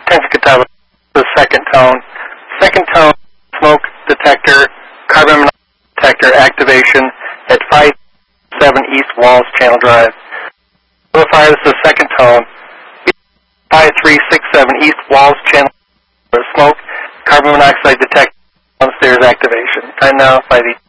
Catawba, the second tone. Second tone, smoke detector, carbon monoxide detector activation at 57 East Walls Channel Drive. Notify this is the second tone. 5367 East Walls Channel Drive. Smoke, carbon monoxide detector, downstairs activation. Time now, 518.